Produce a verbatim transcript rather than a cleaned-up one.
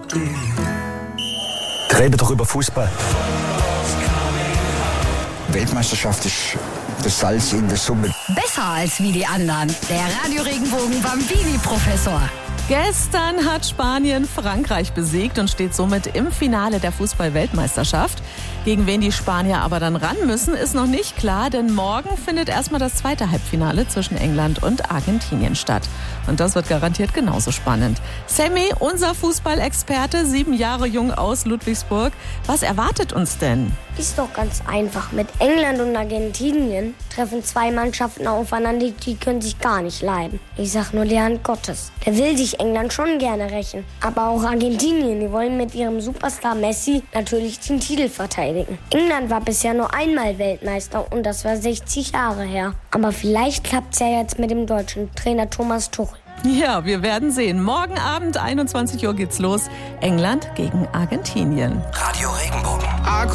Reden doch über Fußball. Weltmeisterschaft ist das Salz in der Suppe. Besser als wie die anderen. Der Radio Regenbogen Bambini-Professor. Gestern hat Spanien Frankreich besiegt und steht somit im Finale der Fußball-Weltmeisterschaft. Gegen wen die Spanier aber dann ran müssen, ist noch nicht klar, denn morgen findet erstmal das zweite Halbfinale zwischen England und Argentinien statt. Und das wird garantiert genauso spannend. Sammy, unser Fußballexperte, sieben Jahre jung aus Ludwigsburg. Was erwartet uns denn? Ist doch ganz einfach. Mit England und Argentinien treffen zwei Mannschaften aufeinander, die können sich gar nicht leiden. Ich sag nur die Hand Gottes. Der will sich England schon gerne rächen. Aber auch Argentinien, die wollen mit ihrem Superstar Messi natürlich den Titel verteidigen. England war bisher nur einmal Weltmeister und das war sechzig Jahre her. Aber vielleicht klappt's ja jetzt mit dem deutschen Trainer Thomas Tuchel. Ja, wir werden sehen. Morgen Abend einundzwanzig Uhr geht's los. England gegen Argentinien. Radio Regenbogen.